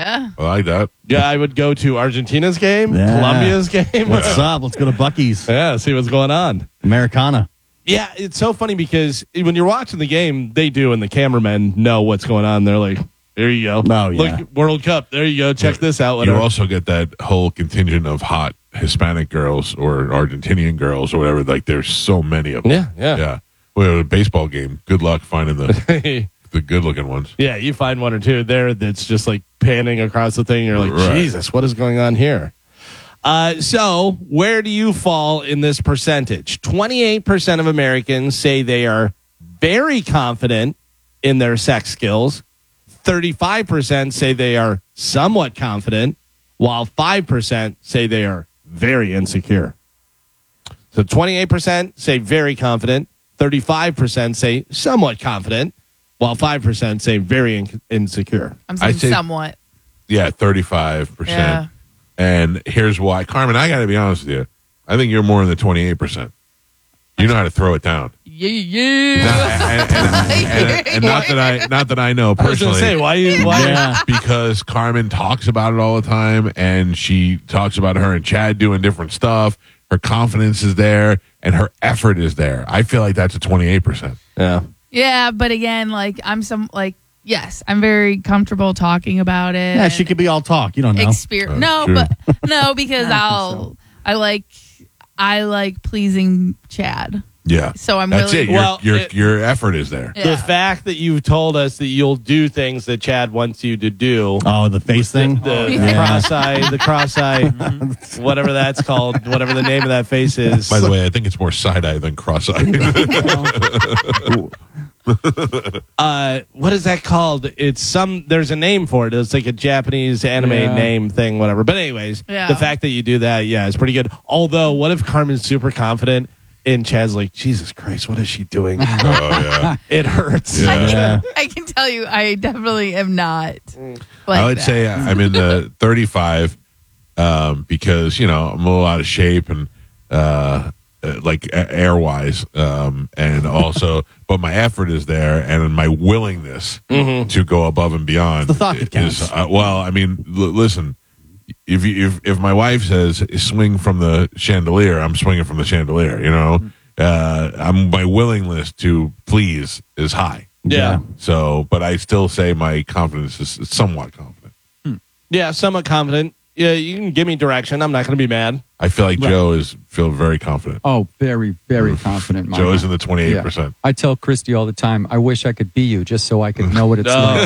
Yeah. I like that. Yeah, I would go to Argentina's game, Yeah. Colombia's game. What's up? Let's go to Buc-ee's. Yeah, see what's going on. Americana. Yeah, it's so funny because when you're watching the game, they do, and the cameramen know what's going on. They're like, there you go. Oh, yeah. Look, World Cup. There you go. Check this out. You Whatever. also get that whole contingent of hot Hispanic girls or Argentinian girls or whatever. Like, there's so many of them. Yeah. Well, a baseball game. Good luck finding the good-looking ones. Yeah, you find one or two there that's just like panning across the thing. You're like, Right. Jesus, what is going on here? So where do you fall in this percentage? 28% of Americans say they are very confident in their sex skills. 35% say they are somewhat confident, while 5% say they are very insecure. So 28% say very confident, 35% say somewhat confident, while 5% say very insecure. I'm saying I'd say- somewhat. Yeah, 35%. Yeah. And here's why. Carmen, I got to be honest with you. I think you're more in the 28%. You know how to throw it down. Yeah. And not that I know I was going personally. to say, why? Yeah. Because Carmen talks about it all the time, and she talks about her and Chad doing different stuff. Her confidence is there, and her effort is there. I feel like that's a 28%. Yeah. Yeah, but again, yes, I'm very comfortable talking about it. Yeah, she could be all talk. You don't know. No, true. but no, because I think I like pleasing Chad. Yeah, So I'm that's really it. Your effort is there. Yeah. The fact that you've told us that you'll do things that Chad wants you to do. Oh, the face thing? The Yeah. cross eye, whatever that's called, whatever the name of that face is. By the way, I think it's more side-eye than cross-eye. What is that called? There's a name for it. It's like a Japanese anime name thing, whatever. But anyways, Yeah. the fact that you do that, is pretty good. Although, what if Carmen's super confident and Chad's like, Jesus Christ, what is she doing? Oh, yeah. It hurts. Yeah. I can tell you, I definitely am not. I would say I'm in the 35 because, I'm a little out of shape and air-wise. And also, but my effort is there and my willingness to go above and beyond. The thought that counts. Listen, if my wife says swing from the chandelier, I'm swinging from the chandelier, my willingness to please is high. Yeah. So, but I still say my confidence is somewhat confident. Yeah, somewhat confident. Yeah, you can give me direction. I'm not going to be mad. I feel like Joe feel very confident. Oh, very, very confident. Joe is in the 28%. I tell Christy all the time, I wish I could be you just so I could know what it's like.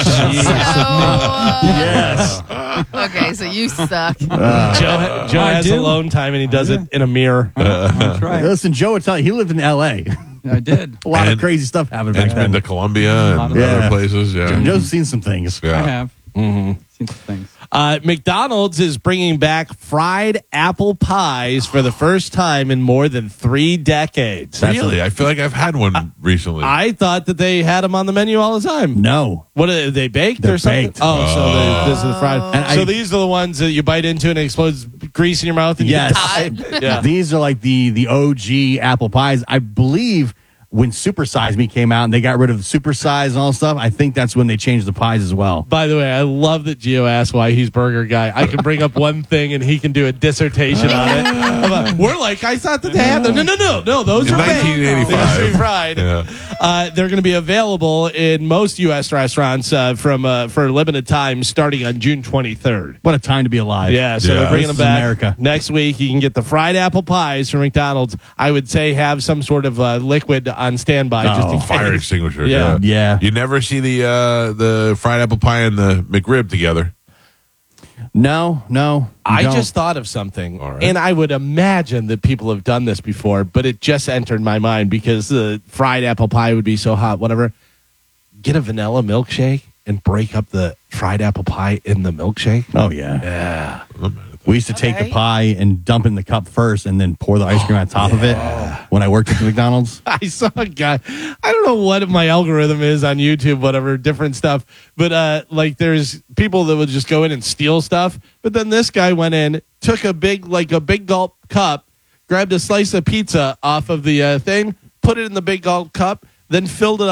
Yes. Okay, so you suck. Joe I has do. alone time, and he does it in a mirror. That's right. Listen, Joe would tell you, he lived in L.A. I did. A lot And- of crazy stuff happened And back it's been then. to Colombia and Yeah. other places. Yeah. Joe's seen some things. I Yeah. have. Seen some things. McDonald's is bringing back fried apple pies for the first time in more than 3 decades. Really? I feel like I've had one recently. I thought that they had them on the menu all the time. No. What are they baked They're or something? baked. Oh, so this is the fried. And So I- these are the ones that you bite into and it explodes grease in your mouth and Yes. you die. Yeah. These are like the OG apple pies. I believe when Super Size Me came out and they got rid of the Super Size and all stuff, I think that's when they changed the pies as well. By the way, I love that Gio asked why he's burger guy. I can bring up one thing and he can do a dissertation on it. We're like, I thought that they had them. No, those In are baked. 1985. Those are fried. Yeah. They're going to be available in most U.S. restaurants for limited time starting on June 23rd. What a time to be alive. Yeah, so Yeah. they're bringing This them is back America. next week. You can get the fried apple pies from McDonald's. I would say have some sort of liquid on standby just in case. Fire extinguisher. Yeah. Yeah. You never see the fried apple pie and the McRib together. No. I don't. just thought of something, All right. and I would imagine that people have done this before, but it just entered my mind because the fried apple pie would be so hot. Whatever. Get a vanilla milkshake and break up the fried apple pie in the milkshake. Oh, yeah. Yeah. We used to take the Okay. pie and dump it in the cup first and then pour the ice cream on top of it when I worked at the McDonald's. I saw a guy. I don't know what my algorithm is on YouTube, whatever, different stuff. But there's people that would just go in and steal stuff. But then this guy went in, took a big gulp cup, grabbed a slice of pizza off of the thing, put it in the big gulp cup, then filled it up,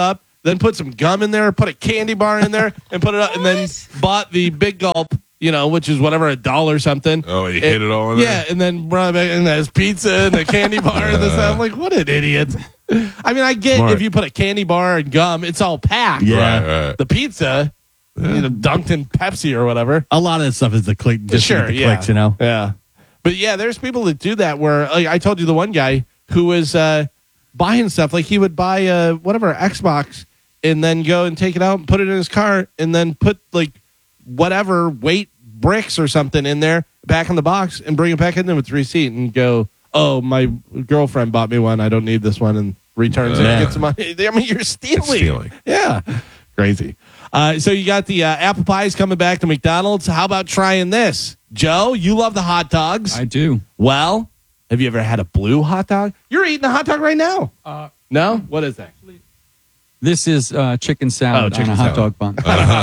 then put some gum in there, put a candy bar in there, and put it up, and then bought the Big Gulp, which is whatever, $1 or something. Oh, you hit it all in there? Yeah, and then brought it back, and there's pizza and a candy bar and this. I'm like, what an idiot. I mean, I get Smart. if you put a candy bar and gum, it's all packed. Yeah. Right. The pizza, dunked in Pepsi or whatever. A lot of that stuff is the click, just Sure, the clicks, you know. Yeah. But yeah, there's people that do that where like, I told you the one guy who was buying stuff, like he would buy whatever Xbox and then go and take it out and put it in his car and then put like whatever weight bricks or something in there back in the box and bring it back in there with the receipt and go, oh, my girlfriend bought me one. I don't need this one, and returns it and gets some money. I mean, you're stealing. It's stealing. Yeah. Crazy. So you got the apple pies coming back to McDonald's. How about trying this? Joe, you love the hot dogs. I do. Well, have you ever had a blue hot dog? You're eating a hot dog right now. No? What is that? This is chicken salad chicken on a hot salad. dog bun.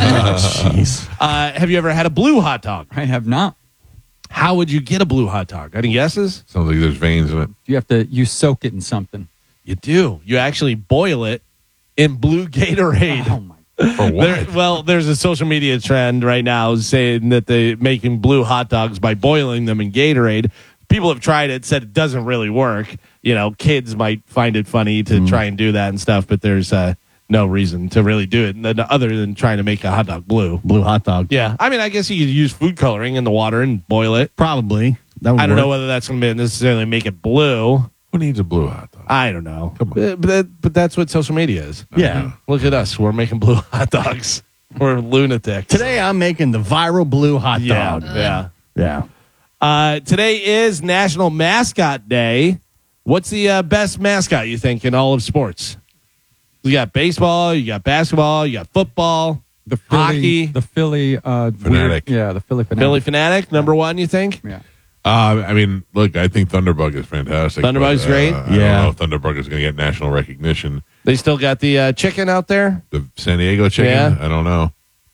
Jeez. Have you ever had a blue hot dog? I have not. How would you get a blue hot dog? Any guesses? Sounds like there's veins in it. You soak it in something. You do. You actually boil it in blue Gatorade. Oh my! For what? There's a social media trend right now saying that they're making blue hot dogs by boiling them in Gatorade. People have tried it, said it doesn't really work. Kids might find it funny to try and do that and stuff, but there's no reason to really do it other than trying to make a hot dog blue. Blue hot dog. Yeah. I mean, I guess you could use food coloring in the water and boil it. Probably. That would I don't know work. whether that's going to necessarily make it blue. Who needs a blue hot dog? I don't know. Come on. But that's what social media is. Yeah. Look at us. We're making blue hot dogs. We're lunatics. Today I'm making the viral blue hot Yeah. dog. Yeah. Yeah. Today is National Mascot Day. What's the best mascot, you think, in all of sports? You got baseball, you got basketball, you got football, The Philly, hockey. the Philly Fanatic. the Philly Fanatic. Philly Fanatic, number one, you think? Yeah. I mean, look, I think Thunderbug is fantastic. Thunderbug's but, great? I don't know if Thunderbug is going to get national recognition. They still got the chicken out there? The San Diego chicken? Yeah. I don't know,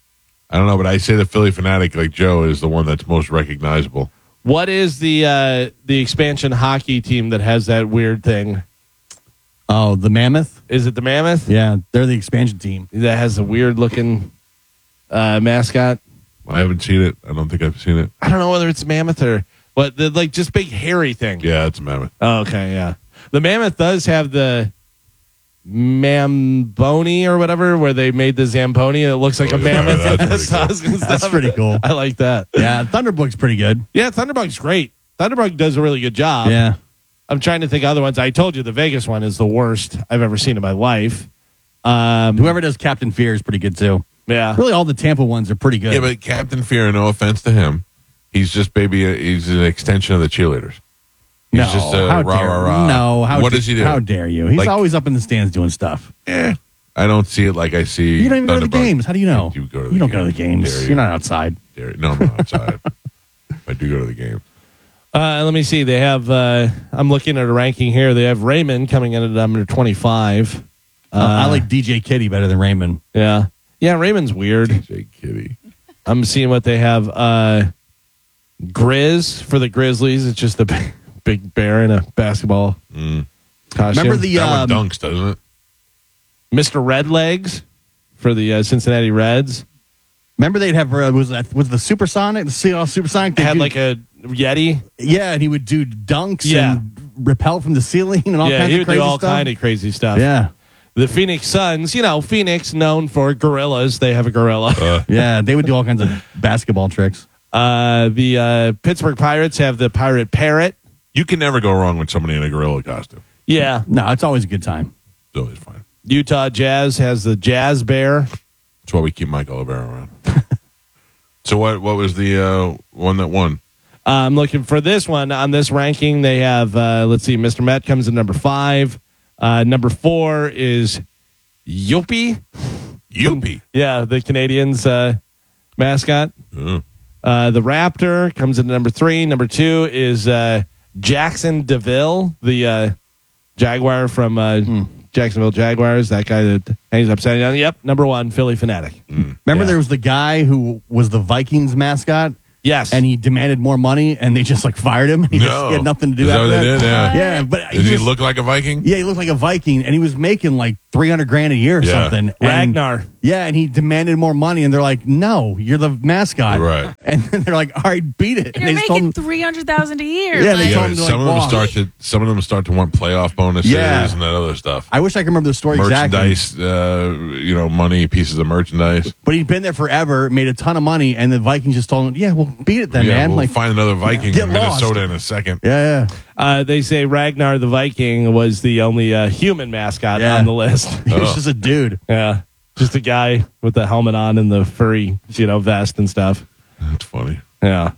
but I say the Philly Fanatic, like Joe, is the one that's most recognizable. What is the expansion hockey team that has that weird thing? Oh, the Mammoth? Is it the Mammoth? Yeah, they're the expansion team. That has a weird looking mascot. I haven't seen it. I don't think I've seen it. I don't know whether it's Mammoth or what, the like just big hairy thing. Yeah, it's a mammoth. Oh, okay, yeah. The Mammoth does have the Mamboni or whatever, where they made the Zamboni. It looks like a Oh, yeah, mammoth. that's pretty Sauce and That's stuff. pretty cool. I like that. Yeah, Thunderbug's pretty good. Yeah, Thunderbug's great. Thunderbug does a really good job. Yeah. I'm trying to think of other ones. I told you the Vegas one is the worst I've ever seen in my life. Whoever does Captain Fear is pretty good too. Yeah. Really, all the Tampa ones are pretty good. Yeah, but Captain Fear, no offense to him, he's just he's an extension of the cheerleaders. He's no, just how rah, dare, rah, rah. No, how What da- does he do? How dare you? He's Like- always up in the stands doing stuff. I don't see it like I see. You don't even go to the Thunderbug. games. How do you know? You go to the You don't go to the games. Dare you. You're not outside. No, I'm not outside. I do go to the game. Let me see. They have, I'm looking at a ranking here. They have Raymond coming in at number 25. I like DJ Kitty better than Raymond. Yeah. Yeah, Raymond's weird. DJ Kitty. I'm seeing what they have. Grizz for the Grizzlies. It's just a big bear in a basketball costume. Remember the That one dunks, doesn't it? Mr. Redlegs for the Cincinnati Reds. Remember they'd have was the Supersonic, the Seattle Supersonic. They had do- like a Yeti. yeah, and he would do dunks Yeah. and repel from the ceiling and all Yeah, kinds he of would crazy do all stuff. kind of crazy stuff. Yeah, The Phoenix Suns, Phoenix known for gorillas. They have a gorilla. yeah, they would do all kinds of basketball tricks. The Pittsburgh Pirates have the Pirate Parrot. You can never go wrong with somebody in a gorilla costume. Yeah. No, it's always a good time. It's always fine. Utah Jazz has the Jazz Bear. That's why we keep Mike Olivera around. So what was the one that won? I'm looking for this one. On this ranking, they have, let's see, Mr. Met comes in number 5. Number 4 is Youppi. Youppi. Yeah, the Canadians mascot. Oh. The Raptor comes in number 3. Number 2 is Jackson DeVille, the Jaguar from Jacksonville Jaguars. That guy that hangs upside down. Yep, number 1, Philly Fanatic. Remember Yeah. there was the guy who was the Vikings mascot. Yes. and he demanded more money, and they just like fired him. He had nothing to do Is that after what they that. did? Yeah. Yeah, but Does he look like a Viking? Yeah, he looked like a Viking, and he was making like $300,000 a year or Yeah. something. Ragnar. And he demanded more money, and they're like, "No, you're the mascot." Right. And then they're like, "All right, beat it." You're And they just told making him, $300,000 a year. Yeah, they like, told him to, some like, of them walk. some of them start to want playoff bonuses Yeah. and that other stuff. I wish I could remember the story exactly. Merchandise, money, pieces of merchandise. But he'd been there forever, made a ton of money, and the Vikings just told him, "Yeah, well, beat it then, Yeah, man." we'll Like, find another Viking Get in lost. Minnesota in a second. yeah, They say Ragnar the Viking was the only human mascot Yeah. on the list. he was just a dude. Yeah. Just a guy with the helmet on and the furry, vest and stuff. That's funny. Yeah.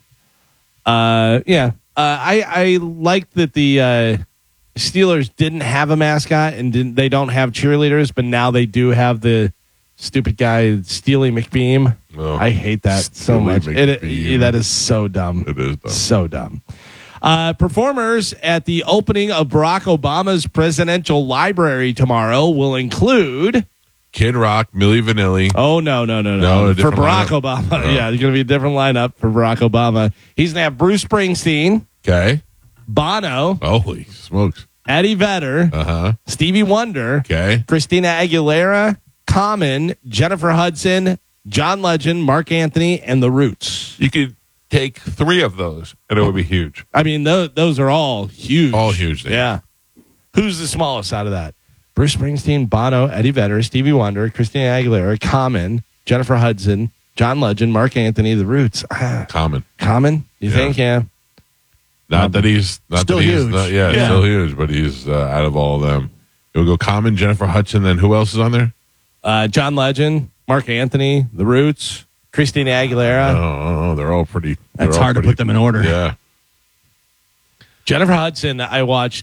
I like that the Steelers didn't have a mascot and they don't have cheerleaders, but now they do have the stupid guy, Steely McBeam. Oh, I hate that so Steely much. McBeam. That is so dumb. It is dumb. So dumb. Performers at the opening of Barack Obama's presidential library tomorrow will include. Kid Rock, Milli Vanilli. Oh, no. No, a For different Barack lineup. Obama. Oh. Yeah, there's going to be a different lineup for Barack Obama. He's going to have Bruce Springsteen, Okay. Bono, Holy smokes. Eddie Vedder, Uh-huh. Stevie Wonder, Okay. Christina Aguilera, Common, Jennifer Hudson, John Legend, Mark Anthony, and The Roots. You could take 3 of those, and it would be huge. I mean, those are all huge. All huge. Things. Yeah. Who's the smallest out of that? Bruce Springsteen, Bono, Eddie Vedder, Stevie Wonder, Christina Aguilera, Common, Jennifer Hudson, John Legend, Mark Anthony, The Roots. Common. Common? You Yeah. think? Yeah. Not that he's Still huge. Yeah, Yeah. still huge, but he's out of all of them. You'll go Common, Jennifer Hudson, then who else is on there? John Legend, Mark Anthony, The Roots, Christina Aguilera, Oh, they're all pretty. That's they're all hard to pretty- put them in order. Yeah. Jennifer Hudson. I watched.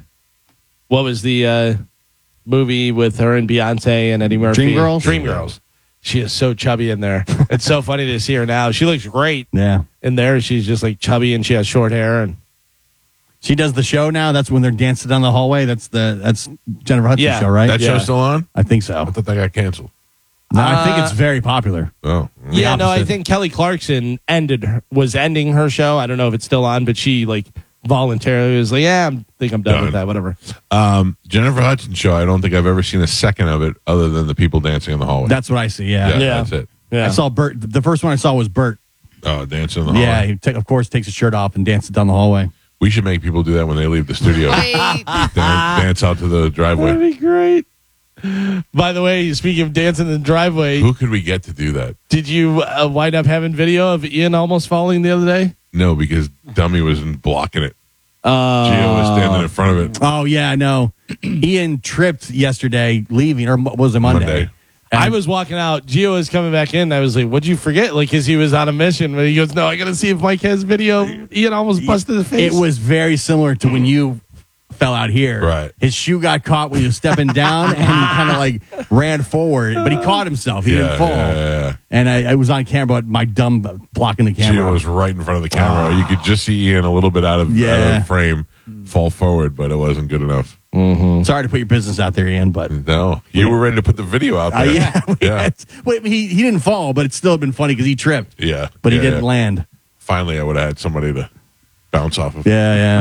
What was the movie with her and Beyonce and Eddie Murphy? Dreamgirls? Dreamgirls. She is so chubby in there. It's so funny to see her now. She looks great Yeah. in there. She's just like chubby and she has short hair and She does the show now. That's when they're dancing down the hallway. That's Jennifer Hudson's Yeah. show, right? That Yeah. show's still on? I think so. I thought that got canceled. No, I think it's very popular. Oh. yeah. No, I opposite. think Kelly Clarkson was ending her show. I don't know if it's still on, but she like voluntarily was like, yeah, I think I'm done with that. Whatever. Jennifer Hudson show, I don't think I've ever seen a second of it other than the people dancing in the hallway. That's what I see. Yeah. yeah, Yeah. that's it. Yeah. I saw Bert. The first one I saw was Bert. Oh, dancing in the hallway. Yeah, he of course takes his shirt off and dances down the hallway. We should make people do that when they leave the studio. Wait. Dance out to the driveway. That'd be great. By the way, speaking of dancing in the driveway, Who could we get to do that? did you wind up having video of Ian almost falling the other day? No, because Dummy was blocking it. Gio was standing in front of it. Oh yeah, I know. Ian tripped yesterday leaving, or was it Monday? Monday. And I was walking out. Gio was coming back in. I was like, what'd you forget? Like, because he was on a mission. But he goes, no, I got to see if Mike has video. Ian almost busted his face. It was very similar to when you fell out here. Right. His shoe got caught when he was stepping down, and he kind of like ran forward, but he caught himself. He didn't fall. Yeah. And I was on camera, but my dumb blocking the camera. Gio was right in front of the camera. You could just see Ian a little bit out of frame fall forward, but it wasn't good enough. Sorry to put your business out there, Ian, but No, you were ready to put the video out there. yeah. Wait, he didn't fall, but it's still been funny because he tripped, Yeah. but he Yeah, didn't yeah. land. Finally, I would have had somebody to bounce off of. Yeah.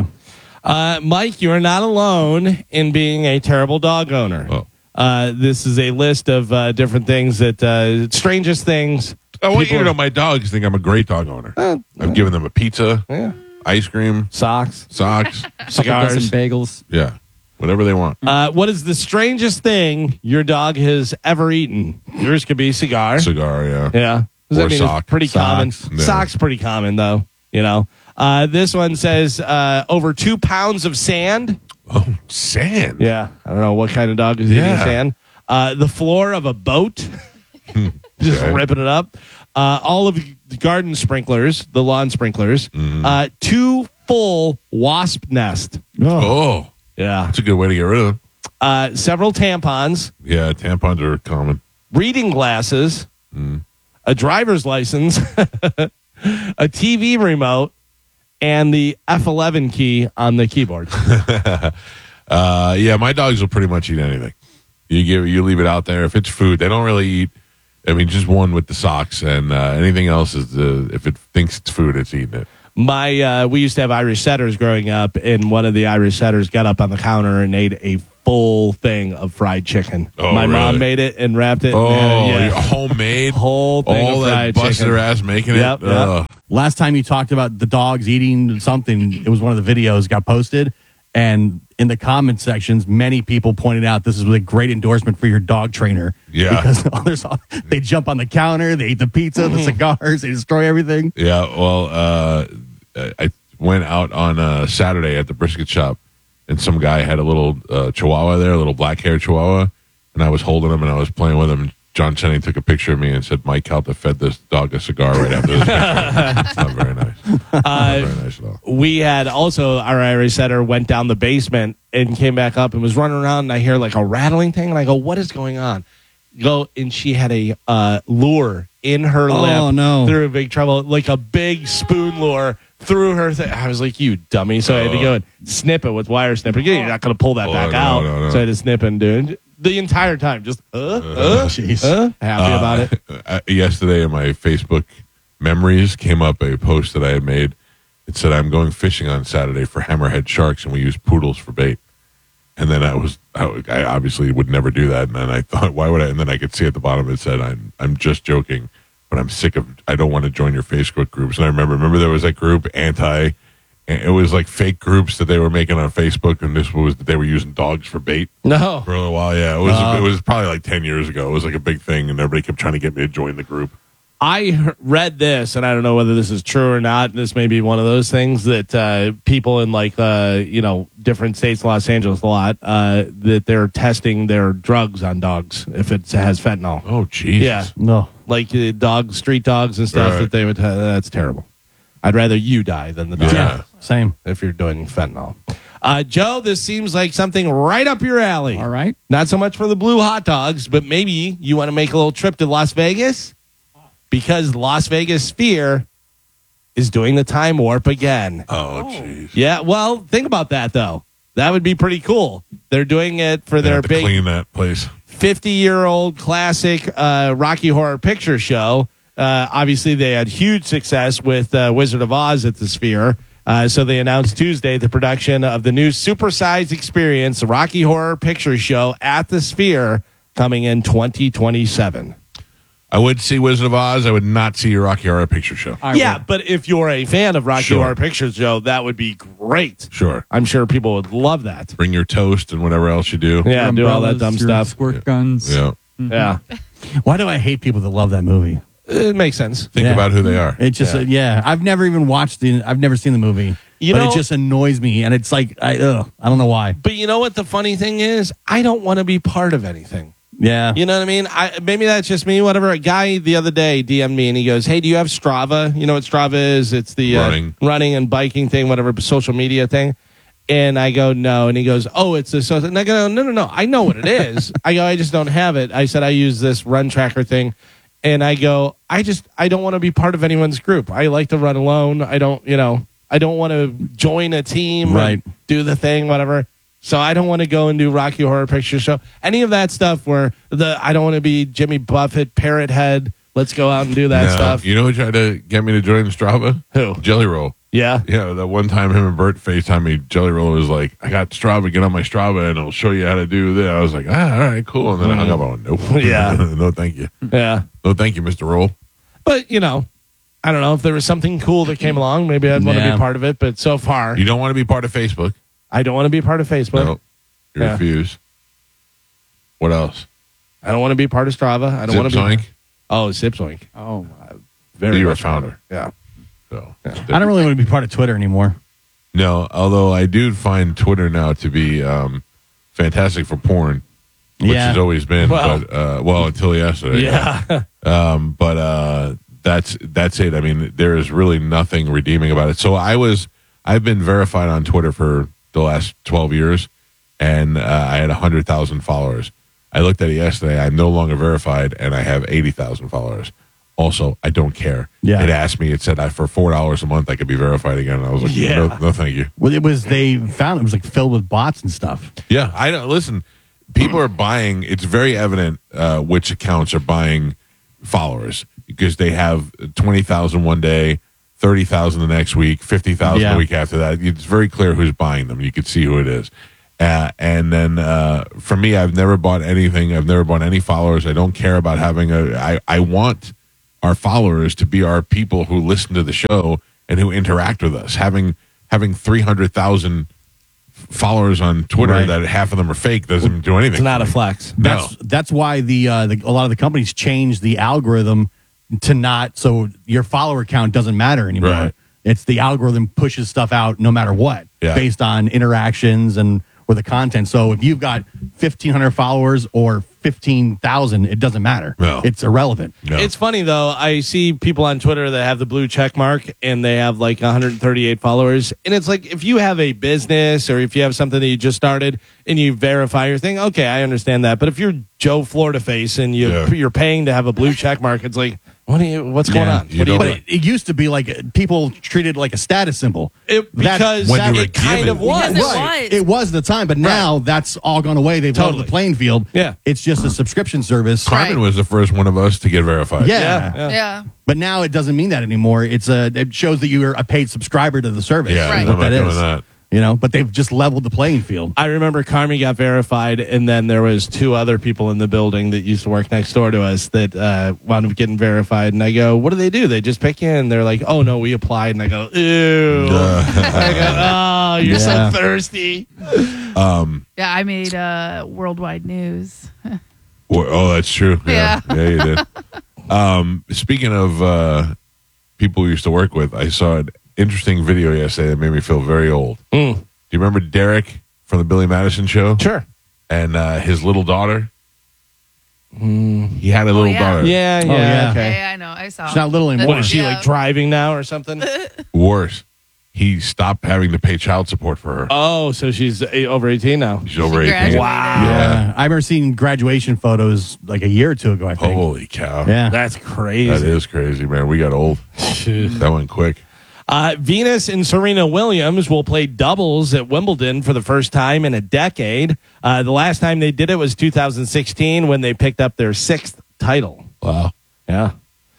Mike, you are not alone in being a terrible dog owner. Oh. This is a list of different things that strangest things. I want you people- to know my dogs think I'm a great dog owner. I've given them a pizza, ice cream, Socks, socks. Couple cigars. dozen bagels. Yeah. Whatever they want. What is the strangest thing your dog has ever eaten? Yours could be cigar. Cigar, yeah. Yeah. Does that Or mean sock. it's pretty common? Socks. Yeah. Socks pretty common though. You know. This one says over 2 pounds of sand. Oh, sand. Yeah. I don't know what kind of dog is eating Yeah. sand. The floor of a boat. Just Okay. ripping it up. All of the garden sprinklers, the lawn sprinklers. Mm-hmm. 2 full wasp nest. Oh, Yeah. that's a good way to get rid of them. Several tampons, Yeah, tampons are common. reading glasses, Mm. a driver's license, a TV remote, and the F11 key on the keyboard. Yeah, my dogs will pretty much eat anything. You leave it out there. If it's food, they don't really eat. I mean, just one with the socks, and anything else is if it thinks it's food, it's eating it. We used to have Irish setters growing up, and one of the Irish setters got up on the counter and ate a full thing of fried chicken. Oh, My mom really? made it and wrapped it. Oh, and, homemade, whole thing all of that fried busted chicken. their ass making Yep, it. yep. Ugh. Last time you talked about the dogs eating something, it was one of the videos got posted, and in the comment sections, many people pointed out this is a great endorsement for your dog trainer. Yeah. Because they jump on the counter, they eat the pizza, the cigars, they destroy everything. Yeah, well, I went out on Saturday at the brisket shop, and some guy had a little chihuahua there, a little black-haired chihuahua, and I was holding him and I was playing with him. And John Cheney took a picture of me and said, Mike Calta fed this dog a cigar right after this picture. It's not very nice. Not very nice at all. We had also our Irish setter went down the basement and came back up and was running around, and I hear like a rattling thing, and I go, what is going on? And she had a lure in her lip no. through big trouble, like a big spoon lure through her thing. I was like, you dummy. So I had to go and snip it with wire snipper. You're not going to pull that back no, out. no. So I had to snip and do it. The entire time, just Jeez. happy about it. Yesterday in my Facebook memories came up a post that I had made. It said, I'm going fishing on Saturday for hammerhead sharks, and we use poodles for bait. And then I obviously would never do that. And then I thought, why would I? And then I could see at the bottom it said, I'm just joking, but I'm sick of, I don't want to join your Facebook groups. And I remember there was that group, it was like fake groups that they were making on Facebook, and this was that they were using dogs for bait No. for a little while. Yeah, it was probably like 10 years ago. It was like a big thing, and everybody kept trying to get me to join the group. I read this, and I don't know whether this is true or not. This may be one of those things that people in different states, Los Angeles, a lot, that they're testing their drugs on dogs if it has fentanyl. Oh, Jesus. Yeah, No. like street dogs and stuff Right. that they would. That's terrible. I'd rather you die than the dog Yeah. Same. if you're doing fentanyl. Joe, this seems like something right up your alley. All right. Not so much for the blue hot dogs, but maybe you want to make a little trip to Las Vegas because Las Vegas Sphere is doing the time warp again. Oh, jeez. Yeah, well, think about that, though. That would be pretty cool. They're doing it for They their have to big clean that place. 50-year-old classic Rocky Horror Picture Show. Obviously, they had huge success with Wizard of Oz at the Sphere. So they announced Tuesday the production of the new supersized experience, the Rocky Horror Picture Show at the Sphere, coming in 2027. I would see Wizard of Oz. I would not see your Rocky Horror Picture Show. Yeah, but if you're a fan of Rocky Sure. Horror Picture Show, that would be great. Sure. I'm sure people would love that. Bring your toast and whatever else you do. Yeah, Your do all that umbrellas, dumb your stuff. Squirt guns. Yeah. Yeah, Why do I hate people that love that movie? it makes sense. Think Yeah. about who they are. It just, I've never even I've never seen the movie. You but know- it just annoys me. And it's like, I don't know why. But you know what the funny thing is? I don't want to be part of anything. Yeah. You know what I mean? Maybe that's just me, whatever. A guy the other day DM'd me and he goes, hey, do you have Strava? You know what Strava is? It's the running and biking thing, whatever, social media thing. And I go, no. And he goes, oh, it's this. And I go, no. I know what it is. I go, I just don't have it. I said, I use this run tracker thing. And I go, I don't want to be part of anyone's group. I like to run alone. I don't want to join a team, Right. and do the thing, whatever. So I don't want to go and do Rocky Horror Picture Show. Any of that stuff where I don't want to be Jimmy Buffett, Parrot Head. Let's go out and do that No. stuff. You know who tried to get me to join Strava? Who? Jelly Roll. Yeah. Yeah, that one time him and Bert FaceTime me, Jelly Roll was like, I got Strava, get on my Strava and it'll show you how to do this. I was like, all right, cool. And then I hung up on, nope. Yeah. No, thank you. Yeah. No, thank you, Mr. Roll. But, I don't know if there was something cool that came along. Maybe I'd want to Yeah. be part of it. But so far, You don't want to be part of Facebook. I don't want to be part of Facebook. No. You Yeah. refuse. What else? I don't want to be part of Strava. I don't want to be. Zipzoink? Oh, Zipzoink. Oh, Very You're a much founder. Yeah. So, I don't really want to be part of Twitter anymore. No, although I do find Twitter now to be fantastic for porn, which Yeah. has always been, Well. but until yesterday. Yeah. But that's it. I mean, there is really nothing redeeming about it. So I've been verified on Twitter for the last 12 years, and I had 100,000 followers. I looked at it yesterday. I'm no longer verified, and I have 80,000 followers. Also, I don't care. Yeah. It asked me. It said for $4 a month I could be verified again. And I was like, Yeah. no, thank you. Well, they found it was like filled with bots and stuff. Yeah, I don't listen. People are buying. It's very evident which accounts are buying followers because they have 20,000 one day, 30,000 the next week, 50,000 Yeah. the week after that. It's very clear who's buying them. You can see who it is. And then for me, I've never bought anything. I've never bought any followers. I don't care about having I want our followers to be our people who listen to the show and who interact with us. Having 300,000 followers on Twitter Right. that half of them are fake doesn't do anything. It's not for a me. flex. No. That's why the a lot of the companies changed the algorithm to not so your follower count doesn't matter anymore. Right. It's the algorithm pushes stuff out no matter what, Yeah. based on interactions and or the content. So if you've got 1,500 followers or 15,000, it doesn't matter. No. It's irrelevant. No. It's funny though. I see people on Twitter that have the blue check mark and they have like 138 followers. And it's like if you have a business or if you have something that you just started and you verify your thing, okay, I understand that. But if you're Joe Florida Face and you're paying to have a blue check mark, it's like what's going Yeah. on? What are you But doing? it used to be like people treated it like a status symbol. Because When you were it kind given- of was. Because Right. It was the time, but now that's all gone away. They've leveled Totally. the playing field. Yeah. It's just a subscription service. Carmen Right. was the first one of us to get verified. Yeah. Yeah. But now it doesn't mean that anymore. It shows that you're a paid subscriber to the service. Yeah, Right. I'm What not that doing is. that. You know, but they've just leveled the playing field. I remember Carmi got verified, and then there was two other people in the building that used to work next door to us that wound up getting verified. And I go, "What do? They just pick you?" And they're like, "Oh no, we applied." And I go, "Ew." I go, "Oh, you're Yeah. so thirsty." Yeah, I made worldwide news. Oh, that's true. Yeah, yeah, you did. Speaking of people we used to work with, I saw an interesting video yesterday that made me feel very old. Do you remember Derek from the Billy Madison show? Sure. And his little daughter? He had a little yeah. daughter. Yeah, yeah, yeah. okay. Yeah, I know. I saw. She's not little anymore. What is she Yeah. like driving now or something? Worse, he stopped having to pay child support for her. Oh, so she's over 18 now. She's over She 18. graduated. Wow. Yeah. I remember seeing graduation photos like a year or two ago, I think. Holy cow. Yeah. That's crazy. That is crazy, man. We got old. That went quick. Venus and Serena Williams will play doubles at Wimbledon for the first time in a decade. The last time they did it was 2016 when they picked up their 6th title. Wow. Yeah.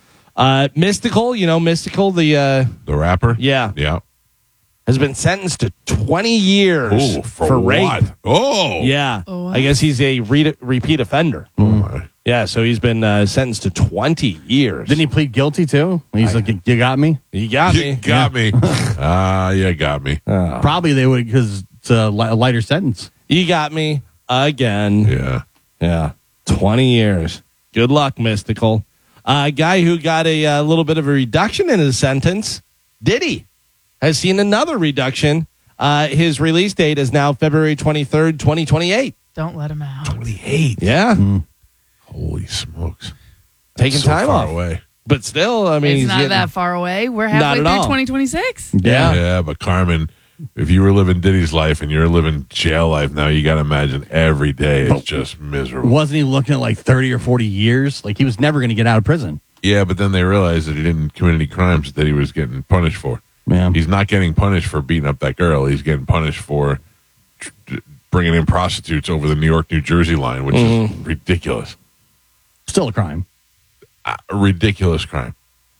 Mystical, Mystical, The rapper? yeah, Yeah. has been sentenced to 20 years Oh, for rape. what? Oh. Yeah. Oh, wow. I guess he's a repeat offender. Oh, my. Yeah, so he's been sentenced to 20 years. Didn't he plead guilty too? He's like, you got me? He got You me. got me. You got me. Probably they would because it's a lighter sentence. You got me again. Yeah. Yeah. 20 years. Good luck, Mystical. A guy who got a little bit of a reduction in his sentence, Diddy, has seen another reduction. His release date is now February 23rd, 2028. Don't let him out. 28. Yeah. Holy smokes. Taking So time far off. away. But still, I mean, It's he's not getting- that far away. We're Not halfway at through all. 2026. Yeah. Yeah, but Carmen, if you were living Diddy's life and you're living jail life now, you got to imagine every day is just miserable. Wasn't he looking at like 30 or 40 years? Like he was never going to get out of prison. Yeah, but then they realized that he didn't commit any crimes that he was getting punished for. Yeah. He's not getting punished for beating up that girl. He's getting punished for bringing in prostitutes over the New York, New Jersey line, which is ridiculous. Still a crime. A ridiculous crime.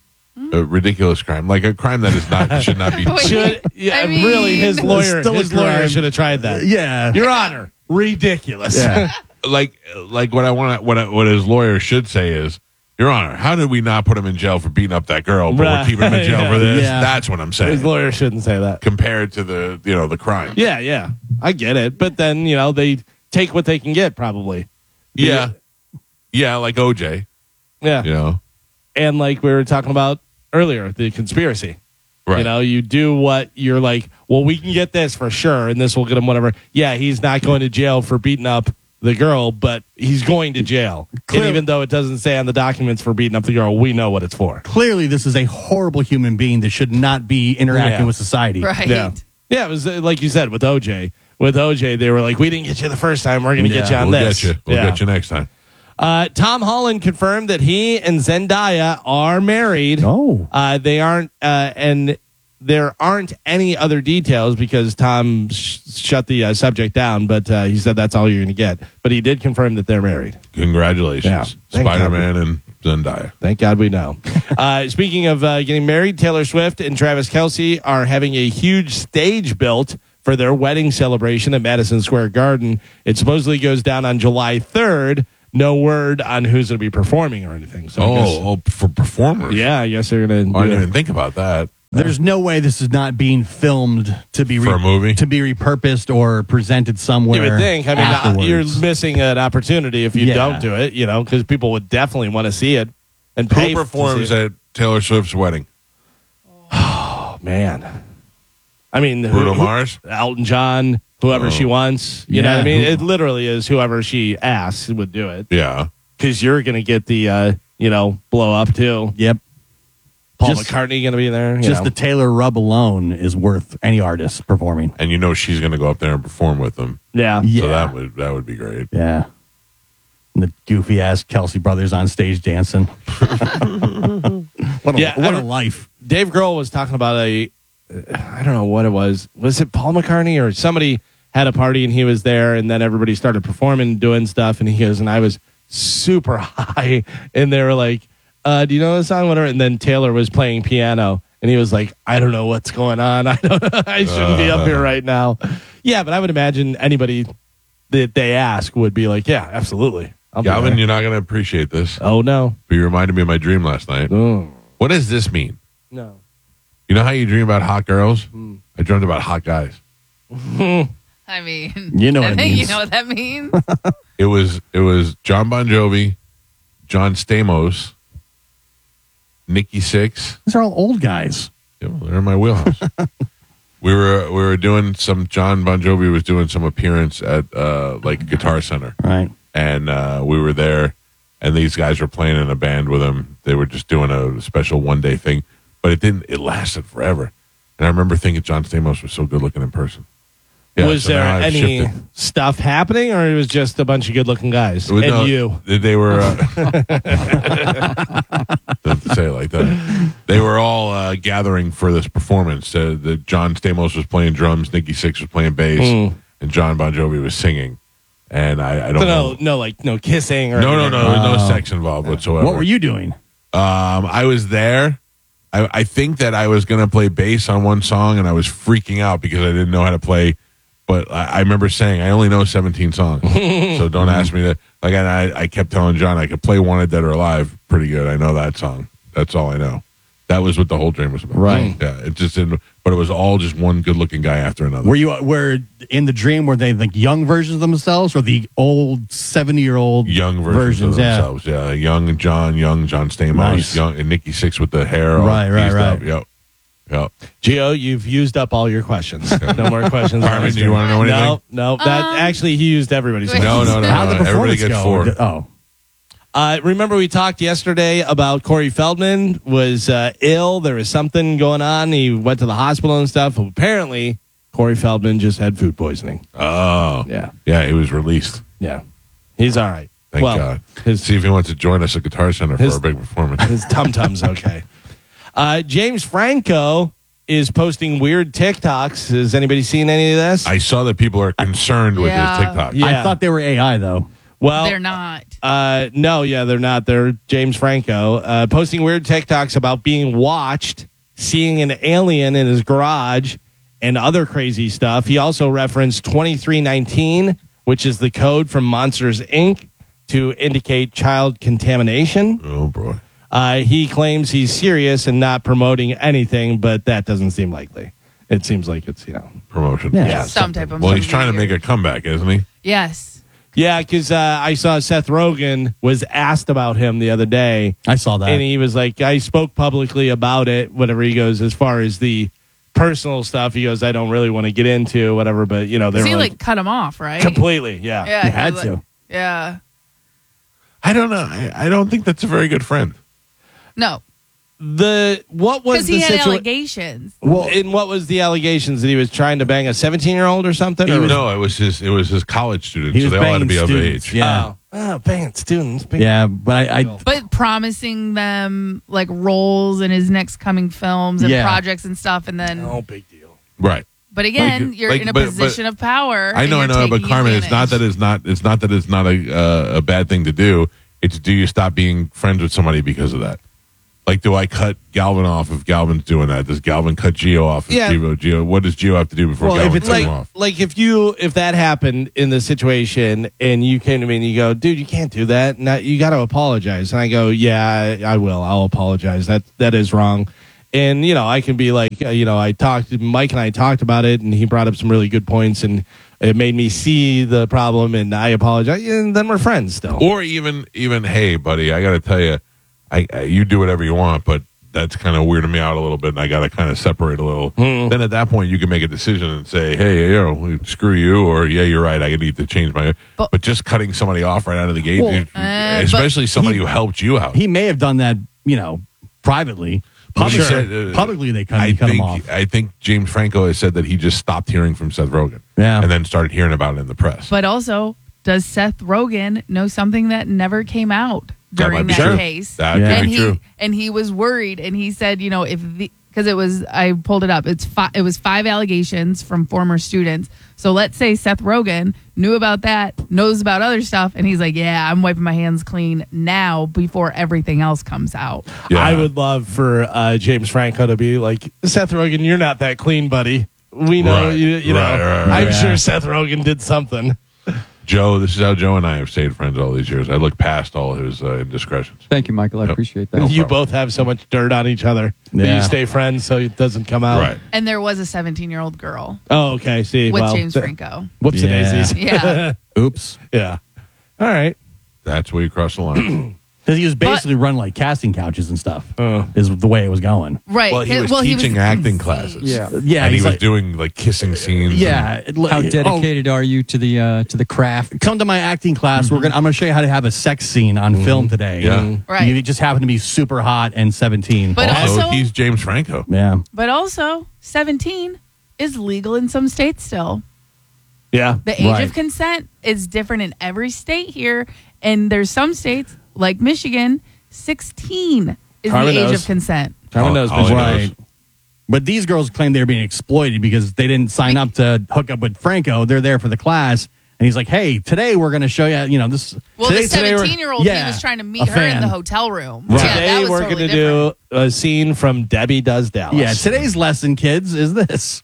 A ridiculous crime. Like a crime that is not should not be. Wait. Should, yeah, I mean- really, his lawyer Still a crime. should have tried that. Yeah. Your Honor, ridiculous. Yeah. like what I want what his lawyer should say is, Your Honor, how did we not put him in jail for beating up that girl, but Right. we're keeping him in jail for this? Yeah. That's what I'm His saying. lawyer shouldn't say that. Compared to the crime. Yeah, yeah. I get it. But then, they take what they can get, probably. Yeah. Yeah, like OJ. Yeah. You know. And like we were talking about earlier, the conspiracy. Right. You do what you're like, well, we can get this for sure, and this will get him whatever. Yeah, he's not going to jail for beating up the girl, but he's going to jail. Clear- And even though it doesn't say on the documents for beating up the girl, we know what it's for. Clearly, this is a horrible human being that should not be interacting Yeah. with society. Right. Yeah. Yeah, it was like you said with OJ. With OJ, they were like, we didn't get you the first time. We're going to get you on We'll this. get you. We'll Yeah. get you next time. Tom Holland confirmed that he and Zendaya are married. Oh. They aren't, and there aren't any other details because Tom shut the subject down. But he said that's all you're going to get. But he did confirm that they're married. Congratulations. Yeah. Thank Spider-Man and Zendaya. Thank God we know. Speaking of getting married, Taylor Swift and Travis Kelce are having a huge stage built for their wedding celebration at Madison Square Garden. It supposedly goes down on July 3rd. No word on who's going to be performing or anything. So I guess, For performers. yeah, I guess they're going to. I didn't even think about that. There's no way this is not being filmed to be For a movie? to be repurposed or presented somewhere. You would think. I mean, afterwards. you're missing an opportunity if you Yeah. don't do it, because people would definitely want to see it and Who pay performs to see it. at Taylor Swift's wedding? Oh, man. I mean, Bruno Mars? Elton John, whoever she wants. You know what I mean? It literally is whoever she asks would do it. Yeah. Because you're going to get the, blow up too. Yep. Paul Just- McCartney going to be there. Just the Taylor rub alone is worth any artist performing. And she's going to go up there and perform with them. yeah. Yeah. So that would be great. Yeah. And the goofy ass Kelsey brothers on stage dancing. What a life. Dave Grohl was talking about I don't know what it was. Was it Paul McCartney or somebody had a party and he was there and then everybody started performing, doing stuff. And he goes, and I was super high. And they were like, do you know the song? Whatever. And then Taylor was playing piano and he was like, I don't know what's going on. I shouldn't be up here right now. Yeah. But I would imagine anybody that they ask would be like, yeah, absolutely. I'll be Galvin, there. you're not going to appreciate this. Oh, no. But you reminded me of my dream last night. Oh, What does this mean? no. You know how you dream about hot girls? I dreamed about hot guys. I mean, You know what I it think you means. know what that means. It was John Bon Jovi, John Stamos, Nikki Sixx. These are all old guys. Yeah, well, they're in my wheelhouse. we were doing some. John Bon Jovi was doing some appearance at like Guitar Center, Right. and we were there, and these guys were playing in a band with him. They were just doing a special one-day thing, but it lasted forever. And I remember thinking John Stamos was so good looking in person. Yeah, Was so there now I've any shifted. stuff happening, or it was just a bunch of good-looking guys Well, and no, you? They were. Don't say it like that. They were all gathering for this performance. The John Stamos was playing drums, Nikki Sixx was playing bass, and John Bon Jovi was singing. And I don't know. No kissing or No, anything. there was no sex involved whatsoever. What were you doing? I was there. I think that I was going to play bass on one song, and I was freaking out because I didn't know how to play. But I remember saying, I only know 17 songs, so don't ask me to. Like, and I kept telling John I could play Wanted Dead or Alive pretty good. I know that song. That's all I know. That was what the whole dream was about. Right. Yeah. It just didn't. But it was all just one good-looking guy after another. Were in the dream, were they like young versions of themselves or the old 70-year-old Young versions of yeah. themselves. Yeah. Young John Stamos, Nice. young and Nikki Sixx with the hair. all Right. teased up. Yep. Gio, you've used up all your questions. No more questions. Carmen, do you want to know anything? No. That actually, he used everybody's. wait. questions. No. How did the Everybody performance gets go? 4. Remember we talked yesterday about Corey Feldman was ill. There was something going on. He went to the hospital and stuff. Apparently, Corey Feldman just had food poisoning. Oh. Yeah. Yeah, he was released. Yeah. He's all right. Thank God. See if he wants to join us at Guitar Center for a big performance. His tum-tum's okay. James Franco is posting weird TikToks. Has anybody seen any of this? I saw that people are concerned with Yeah. his TikTok. Yeah. I thought they were AI though. Well, They're not. no, they're not. They're James Franco posting weird TikToks about being watched, seeing an alien in his garage, and other crazy stuff. He also referenced 2319, which is the code from Monsters, Inc., to indicate child contamination. Oh, boy. He claims he's serious and not promoting anything, but that doesn't seem likely. It seems like it's, Promotion. Yeah. Some type of. Well, he's trying to make a comeback, isn't he? Yes. Yeah, because I saw Seth Rogen was asked about him the other day. I saw that. And he was like, I spoke publicly about it, whatever. He goes, as far as the personal stuff, he goes, I don't really want to get into whatever, but, they were He like cut him off, right? completely. Yeah. Yeah. You had he was to. like- yeah. I don't know. I don't think that's a very good friend. No, What was because he the had situation? allegations. And what was the allegations that he was trying to bang a 17-year-old or something? Or No, it was his college students, He so was they all had to banging be of students, age. Yeah. banging students. Yeah, but I But promising them like roles in his next coming films and Yeah. projects and stuff, and then. No big deal. Right. But again, Like- you're like- in a but- position of power. I know, and but you're taking Carmen, it's not advantage. that it's not a bad thing to do. It's do you stop being friends with somebody because of that? Like, do I cut Galvin off if Galvin's doing that? Does Galvin cut Gio off? If Gio, what does Gio have to do before Well, if Galvin it's cuts him like, off? like if that happened in the situation and you came to me and you go, dude, you can't do that. Now you got to apologize. And I go, yeah, I will. I'll apologize. That is wrong. And I can be like, Mike and I talked about it, and he brought up some really good points, and it made me see the problem, and I apologize. And then we're friends still. Or even, hey, buddy, I got to tell you, you do whatever you want, but that's kind of weirding me out a little bit, and I got to kind of separate a little. Then at that point, you can make a decision and say, hey, screw you, or yeah, you're right, I need to change my. But just cutting somebody off right out of the gate, especially somebody who helped you out. He may have done that, privately. Publicly, they cut him off. I think James Franco has said that he just stopped hearing from Seth Rogen, and then started hearing about it in the press. But also, does Seth Rogen know something that never came out during that case? That could be true. And he was worried, and he said, because I pulled it up. It was 5 allegations from former students. So let's say Seth Rogen knew about that, knows about other stuff, and he's like, yeah, I'm wiping my hands clean now before everything else comes out. Yeah. I would love for James Franco to be like, Seth Rogen, you're not that clean, buddy. We know you know. I'm sure Seth Rogen did something. Joe, this is how Joe and I have stayed friends all these years. I look past all his indiscretions. Thank you, Michael. I appreciate that. You both have so much dirt on each other that you stay friends so it doesn't come out. Right. And there was a 17-year-old girl Oh, okay. See, with James Franco. Whoopsie daisies. Yeah. Oops. Yeah. All right. That's where you cross the line. Because he was basically running like casting couches and stuff, is the way it was going. Right. Well, he was teaching acting classes. Yeah. Yeah, And he he's was like- doing like kissing scenes. Yeah. How dedicated are you to the craft? Come to my acting class. I'm gonna show you how to have a sex scene on film today. Yeah. Right. You just happen to be super hot and 17. But also, he's James Franco. yeah. but also, 17 is legal in some states still. Yeah. The age Right. of consent is different in every state here, and there's some states like Michigan. 16 is Carmen the age knows. of consent. Carmen knows. All he Michigan. knows. Right. But these girls claim they're being exploited because they didn't sign up to hook up with Franco. They're there for the class. And he's like, hey, today we're going to show you, this. Well, today, the today we're- 17-year-old, yeah, he was trying to meet a her in fan. the hotel room. Right. Yeah, that Today was we're totally going to different. do a scene from Debbie Does Dallas. Yeah, today's lesson, kids, is this.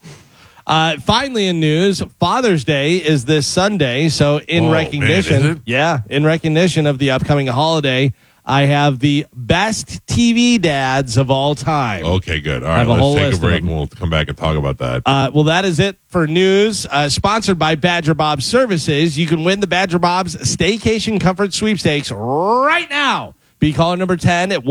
Finally, in news, Father's Day is this Sunday. So, in recognition, man, is it? in recognition of the upcoming holiday, I have the best TV dads of all time. Okay, good. All I right, have a whole let's take a list of break them. and we'll come back and talk about that. Well, that is it for news. Sponsored by Badger Bob's Services. You can win the Badger Bob's Staycation Comfort Sweepstakes right now. Be caller number 10 at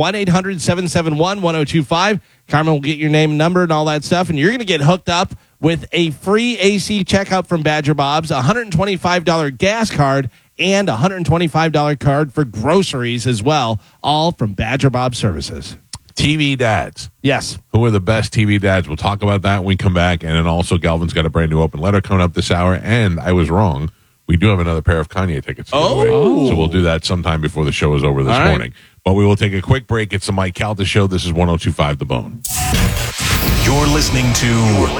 1-800-771-1025. Carmen will get your name and number and all that stuff, and you're going to get hooked up with a free AC checkout from Badger Bob's, a $125 gas card, and a $125 card for groceries as well, all from Badger Bob's Services. TV dads. Yes. Who are the best TV dads? We'll talk about that when we come back. And then also, Galvin's got a brand new open letter coming up this hour. And I was wrong. We do have another pair of Kanye tickets to give away. So we'll do that sometime before the show is over this morning. But we will take a quick break. It's the Mike Calta Show. This is 102.5 The Bone. You're listening to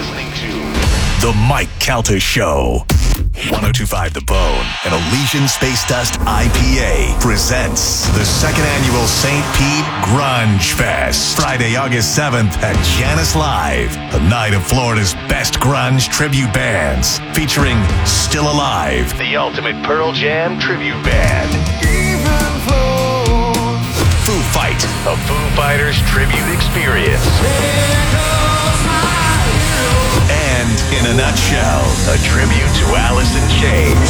The Mike Calta Show. 102.5 The Bone and Elysian Space Dust IPA presents the second annual St. Pete Grunge Fest. Friday, August 7th at Janice Live. A night of Florida's best grunge tribute bands featuring Still Alive, the ultimate Pearl Jam tribute band. Foo Fight, a Foo Fighters tribute experience. And in a nutshell, a tribute to Alice in Chains.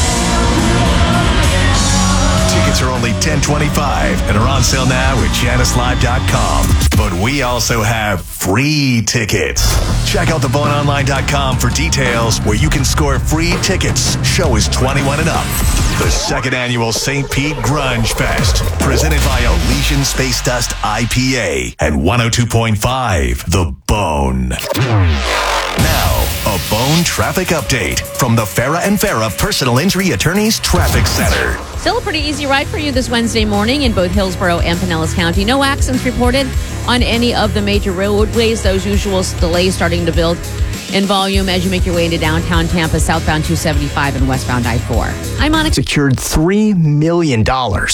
Tickets are only $10.25 and are on sale now at JaniceLive.com. But we also have free tickets. Check out theboneonline.com for details where you can score free tickets. Show is 21 and up. The second annual St. Pete Grunge Fest, presented by Elysian Space Dust IPA and 102.5 The Bone. Now, a Bone traffic update from the Farah and Farah Personal Injury Attorneys Traffic Center. Still a pretty easy ride for you this Wednesday morning in both Hillsborough and Pinellas County. No accidents reported on any of the major roadways. Those usual delays starting to build in volume as you make your way into downtown Tampa, southbound 275 and westbound I-4. I'm Monica. Secured $3 million.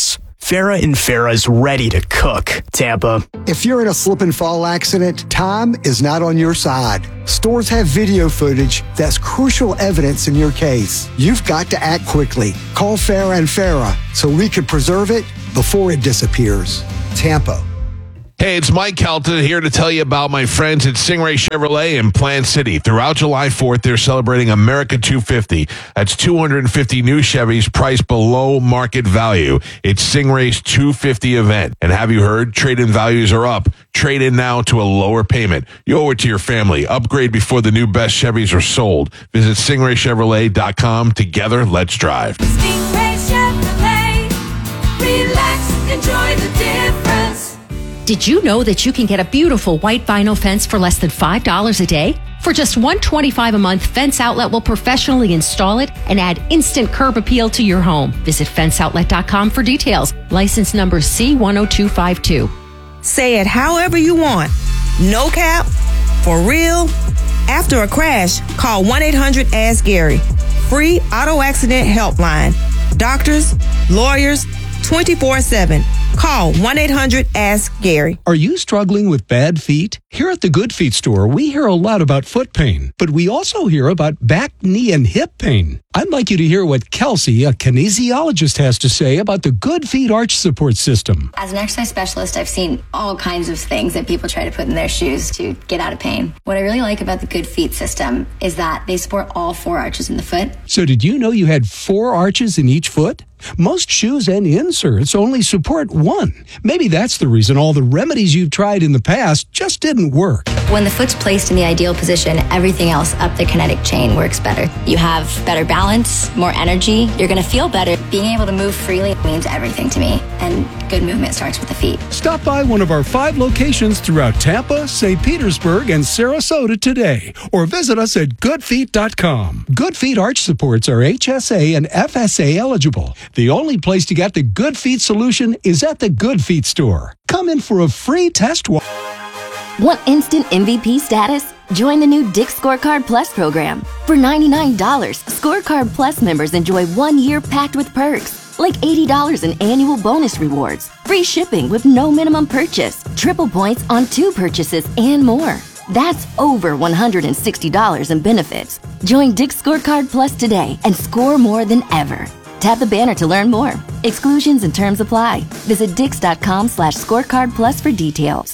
Farrah and Farrah's ready to cook. Tampa. If you're in a slip and fall accident, time is not on your side. Stores have video footage that's crucial evidence in your case. You've got to act quickly. Call Farrah and Farrah so we can preserve it before it disappears. Tampa. Hey, it's Mike Kelton here to tell you about my friends at Stingray Chevrolet in Plant City. Throughout July 4th, they're celebrating America 250. That's 250 new Chevys priced below market value. It's Stingray's 250 event. And have you heard? Trade-in values are up. Trade in now to a lower payment. You owe it to your family. Upgrade before the new best Chevys are sold. Visit StingrayChevrolet.com. Together, let's drive. Stingray Chevrolet. Relax, enjoy the difference. Did you know that you can get a beautiful white vinyl fence for less than $5 a day? For just $125 a month, Fence Outlet will professionally install it and add instant curb appeal to your home. Visit fenceoutlet.com for details. License number C10252. Say it however you want. No cap, for real. After a crash, call 1-800-ASK-GARY. Free auto accident helpline. Doctors, lawyers, 24/7. Call 1-800-ASK-GARY. Are you struggling with bad feet? Here at the Good Feet store, we hear a lot about foot pain, but we also hear about back, knee, and hip pain. I'd like you to hear what Kelsey, a kinesiologist, has to say about the Good Feet Arch Support System. As an exercise specialist, I've seen all kinds of things that people try to put in their shoes to get out of pain. What I really like about the Good Feet system is that they support all 4 arches in the foot. So did you know you had 4 arches in each foot? Most shoes and inserts only support 1. Maybe that's the reason all the remedies you've tried in the past just didn't work. When the foot's placed in the ideal position, everything else up the kinetic chain works better. You have better balance, more energy, you're going to feel better. Being able to move freely means everything to me, and good movement starts with the feet. Stop by one of our 5 locations throughout Tampa, St. Petersburg, and Sarasota today, or visit us at goodfeet.com. Good Feet Arch Supports are HSA and FSA eligible. The only place to get the Good Feet solution is at the Good Feet store. Come in for a free test walk. Want instant MVP status? Join the new Dick's Scorecard Plus program. For $99, Scorecard Plus members enjoy 1 year packed with perks, like $80 in annual bonus rewards, free shipping with no minimum purchase, triple points on 2 purchases, and more. That's over $160 in benefits. Join Dick's Scorecard Plus today and score more than ever. Tap the banner to learn more. Exclusions and terms apply. Visit dix.com/scorecard plus for details.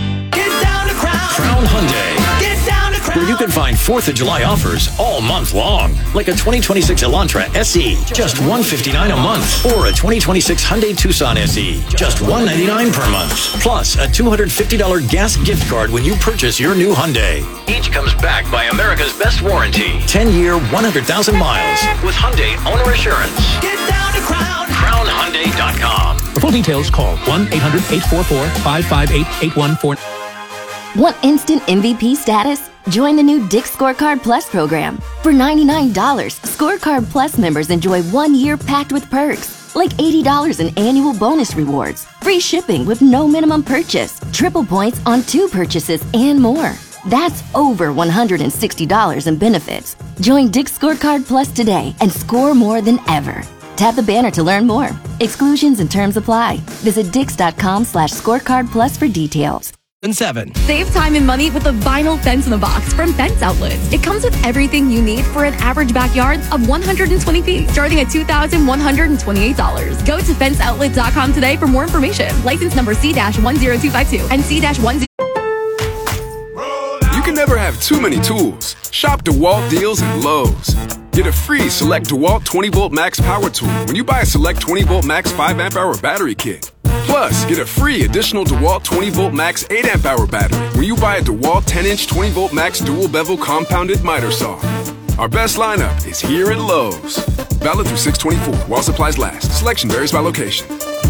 Crown Hyundai. Get down to Crown. Where you can find 4th of July offers all month long. Like a 2026 Elantra SE, just $159 a month. Or a 2026 Hyundai Tucson SE, just $199 per month. Plus a $250 gas gift card when you purchase your new Hyundai. Each comes backed by America's best warranty. 10-year, 100,000 miles. With Hyundai Owner Assurance. Get down to Crown. CrownHyundai.com. For full details, call 1-800-844-558-814. Want instant MVP status? Join the new Dick's Scorecard Plus program. For $99, Scorecard Plus members enjoy 1 year packed with perks, like $80 in annual bonus rewards, free shipping with no minimum purchase, triple points on 2 purchases, and more. That's over $160 in benefits. Join Dick's Scorecard Plus today and score more than ever. Tap the banner to learn more. Exclusions and terms apply. Visit dix.com/scorecard plus for details. 7. Save time and money with the vinyl fence in the box from Fence Outlet. It comes with everything you need for an average backyard of 120 feet, starting at $2,128. Go to fenceoutlet.com today for more information. License number C-10252 and C-10. You can never have too many tools. Shop DeWalt deals at Lowe's. Get a free Select DeWalt 20-volt max power tool when you buy a Select 20-volt max 5-amp-hour battery kit. Plus, get a free additional DeWalt 20-volt max 8-amp-hour battery when you buy a DeWalt 10-inch 20-volt max dual-bevel compounded miter saw. Our best lineup is here at Lowe's. Valid through 6/24 while supplies last. Selection varies by location.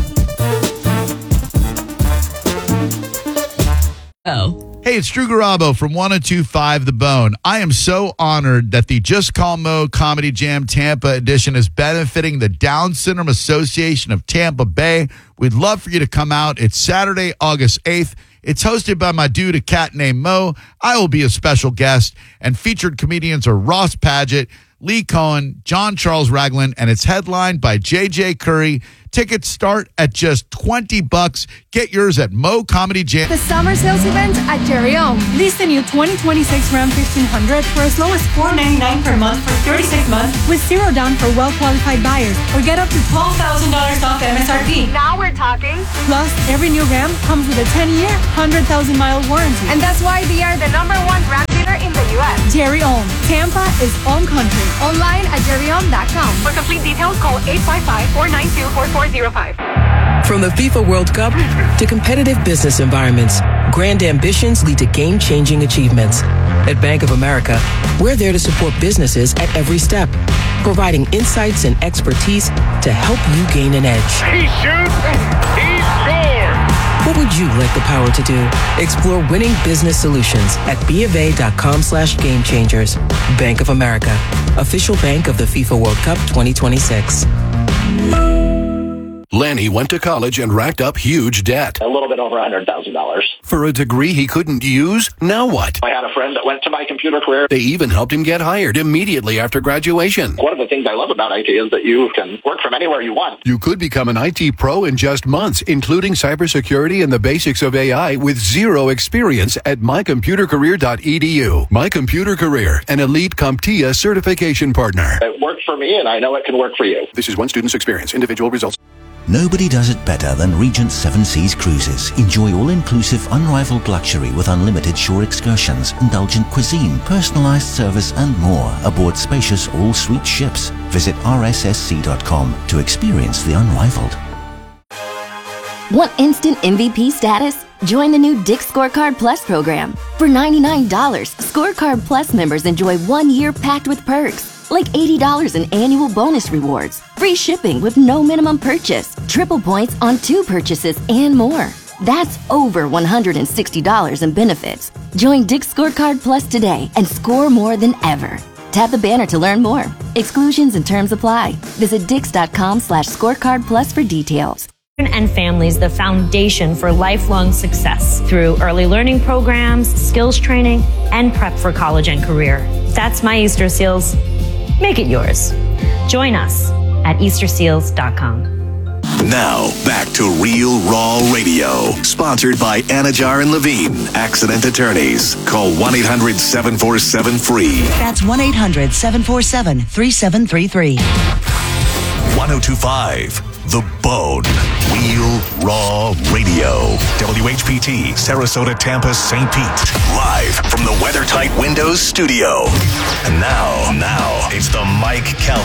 Hey, it's Drew Garabo from 102.5 The Bone. I am so honored that the Just Call Mo Comedy Jam Tampa edition is benefiting the Down Syndrome Association of Tampa Bay. We'd love for you to come out. It's Saturday, August 8th. It's hosted by my dude, a cat named Mo. I will be a special guest, and featured comedians are Ross Padgett, Lee Cohen, John Charles Ragland, and it's headlined by J.J. Curry. Tickets start at just $20. Get yours at Mo Comedy Jam. The summer sales event at Jerry O. Lease the new 2026 Ram 1500 for as low as $499 per month for 36 months with zero down for well-qualified buyers, or get up to $12,000 off MSRP. Now we're talking. Plus, every new Ram comes with a 10-year, 100,000-mile warranty. And that's why they are the #1 Ram dealer in the U.S. Jerry Ohm. Tampa is Ohm Country. Online at jerryohm.com. For complete details, call 855-492-4405. From the FIFA World Cup to competitive business environments, grand ambitions lead to game-changing achievements. At Bank of America, we're there to support businesses at every step, providing insights and expertise to help you gain an edge. He shoots, he scores! What would you like the power to do? Explore winning business solutions at BofA.com/game changers. Bank of America, official bank of the FIFA World Cup 2026. Lanny went to college and racked up huge debt. A little bit over $100,000. For a degree he couldn't use, now what? I had a friend that went to My Computer Career. They even helped him get hired immediately after graduation. One of the things I love about IT is that you can work from anywhere you want. You could become an IT pro in just months, including cybersecurity and the basics of AI with zero experience at mycomputercareer.edu. My Computer Career, an elite CompTIA certification partner. It worked for me, and I know it can work for you. This is one student's experience. Individual results. Nobody does it better than Regent Seven Seas Cruises. Enjoy all-inclusive, unrivaled luxury with unlimited shore excursions, indulgent cuisine, personalized service, and more aboard spacious all-suite ships. Visit rssc.com to experience the unrivaled. Want instant MVP status? Join the new Dick's Scorecard Plus program. For $99, Scorecard Plus members enjoy 1 year packed with perks, like $80 in annual bonus rewards, free shipping with no minimum purchase, triple points on 2 purchases, and more. That's over $160 in benefits. Join Dick's Scorecard Plus today and score more than ever. Tap the banner to learn more. Exclusions and terms apply. Visit dix.com/scorecard plus for details. And families the foundation for lifelong success through early learning programs, skills training, and prep for college and career. That's my Easter Seals. Make it yours. Join us at easterseals.com. Now, back to Real Raw Radio. Sponsored by Anajar and Levine, accident attorneys. Call 1-800-747-FREE. That's 1-800-747-3733. 1025 The Bone. Real Raw Radio. WHPT, Sarasota, Tampa, St. Pete. Live from the WeatherTight Windows studio. And now, it's the Mike Calta